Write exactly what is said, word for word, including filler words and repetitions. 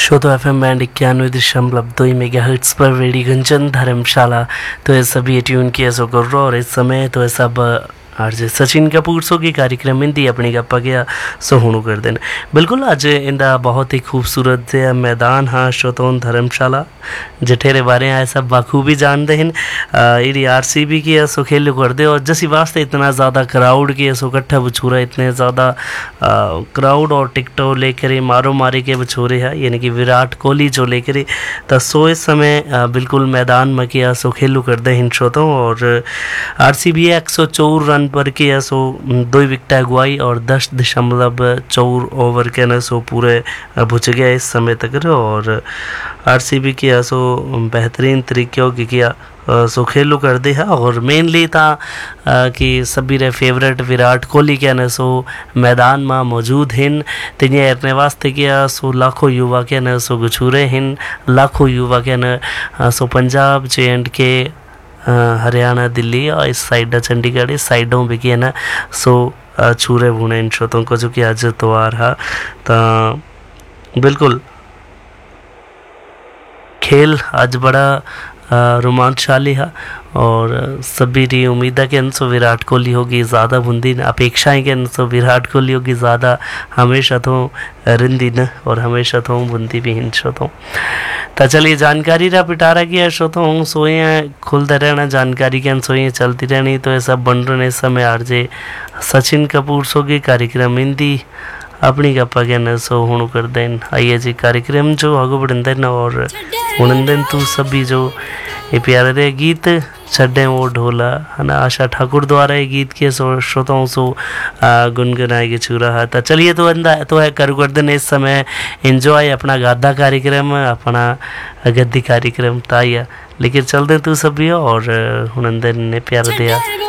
श्रोता F M band इक्यानवे दशमलव दो मेगा हर्ट्स पर रेडियो गंजन धर्मशाला। तो ये सभी ट्यून किया सो कर और इस समय तो ये सब आज सचिन कपूर सो की कार्यक्रम इंदी अपनी गप्पा गया सो हुणु कर देन। बिल्कुल आज इंदा बहुत ही खूबसूरत मैदान हाँ श्रोतों धर्मशाला जठेरे बारे आए सब बाखूबी जानते हैं। इरी आर सी बी की सो खेल कर दे और जैसी वास्ते इतना ज़्यादा क्राउड की सो कट्ठा बछूरा इतने ज़्यादा क्राउड और टिकटों लेकर मारो मारे के बछूरे है यानी कि विराट कोहली जो लेकर तो सो इस समय बिल्कुल मैदान में किया सो खेलू कर दे श्रोतों। और आर सी बी एक सौ चौर रन पर किया सो दो विकेट अगुवाई और दस दशमलव चौर ओवर के न सो पूरे बुझ गया इस समय तक। और आर सी बी किया सो बेहतरीन तरीके की किया सो खेलू कर दे है। और मेनली था कि सभी रे फेवरेट विराट कोहली के न सो मैदान में मौजूद हैं तिने अपने वास्ते किया सो लाखों युवा के न सो गुछूरे हैं लाखों युवा के न सो पंजाब जे एंड के हरियाणा दिल्ली और इस साइड चंडीगढ़ इस साइडों भी किया ना सो छूरे भूने इन श्रोतों को जो कि आज तो आ रहा तो बिल्कुल खेल आज बड़ा रोमांचशाली है। और सभी री उम्मीद है कि इनसे विराट कोहली होगी ज़्यादा बुंदी अपेक्षाएं कि इनसे विराट कोहली होगी ज़्यादा हमेशा तो रिंदी न और हमेशा तो बुंदी भी हिंद श्रोतों। तो चलिए जानकारी रा पिटारा की श्रोतों सोए खुलते रहना जानकारी के सोए चलती रहनी तो ऐसा बन रहे समय आर जे सचिन कपूर सो की कार्यक्रम हिंदी अपनी गप्पा के न सो हुणु कर देन। आइए जी कार्यक्रम जो आगो बढ़ते न और हुनंदन तू सभी जो ये प्यारे रे गीत छड्डे वो ढोला है ना आशा ठाकुर द्वारा ये गीत के सो श्रोताओं सो गुनगुनाए के छूरा है। तो चलिए तो अंदा तो है करू कर देन इस समय एंजॉय अपना गादा कार्यक्रम अपना गद्दी कार्यक्रम ताइया लेकिन चलते तू सभी और हुनंदन ने प्यार दिया।